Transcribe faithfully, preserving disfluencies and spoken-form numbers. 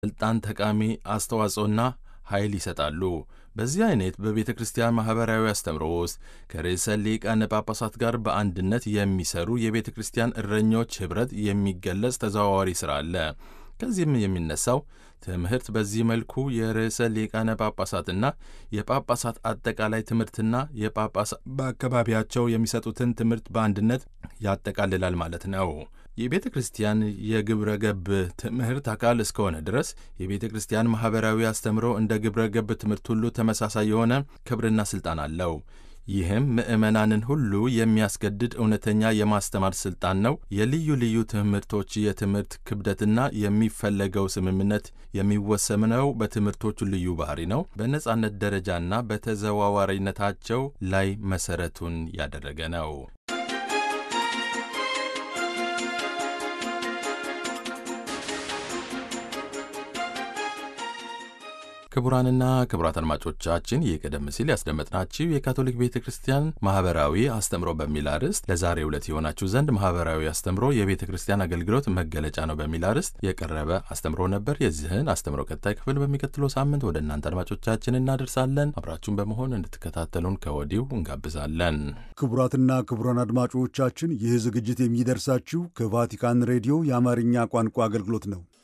ስልጣን ተቃሚ አስተዋጽኦና ኃይል ይሰጣሉ። በዚህ አይነት በቤተ ክርስቲያን ማኅበራዊ አስተምሮ ውስጥ ከርዕሰ ሊቃነ ጳጳሳት ጋር በአንድነት የሚሰሩ የቤተ ክርስቲያን እረኞች ኅብረት የሚገለጽ ተዘዋዋሪ ሥራ አለ። ከዚህም የሚነሳው ትምህርት በዚህ መልኩ የርዕሰ ሊቃነ ጳጳሳትና የጳጳሳት አጠቃላይ ትምህርትና የጳጳሳት በአካባቢያቸው የሚሰጡትን ትምህርት በአንድነት ያጠቃልላል ማለት ነው። የቤተ ክርስቲያን የግብረ ገብ ትምህርት አካል እስከሆነ ድረስ የቤተ ክርስቲያን ማኅበራዊ አስተምሮ እንደ ግብረ ገብ ትምህርት ሁሉ ተመሳሳይ የሆነ ክብርና ሥልጣን አለው። ይህም ምዕመናንን ሁሉ የሚያስገድድ እውነተኛ የማስተማር ሥልጣን ነው። የልዩ ልዩ ትምህርቶች የትምህርት ክብደትና የሚፈለገው ስምምነት የሚወሰነው በትምህርቶቹ ልዩ ባሕሪ ነው፣ በነጻነት ደረጃና በተዘዋዋሪነታቸው ላይ መሠረቱን ያደረገ ነው። ክቡራንና ክቡራት አድማጮቻችን ይህ ቀደም ሲል ያስደመጥናችሁ የካቶሊክ ቤተ ክርስቲያን ማኅበራዊ አስተምሮ በሚል አርዕስት ለዛሬው ዕለት የሆናችሁ ዘንድ ማኅበራዊ አስተምሮ የቤተ ክርስቲያን አገልግሎት መገለጫ ነው በሚል አርዕስት የቀረበ አስተምሮ ነበር። የዚህን አስተምሮ ቀጣይ ክፍል በሚቀጥለው ሳምንት ወደ እናንተ አድማጮቻችን እናደርሳለን። አብራችሁን በመሆን እንድትከታተሉን ከወዲሁ እንጋብዛለን። ክቡራትና ክቡራን አድማጮቻችን ይህ ዝግጅት የሚደርሳችሁ ከቫቲካን ሬዲዮ የአማርኛ ቋንቋ አገልግሎት ነው።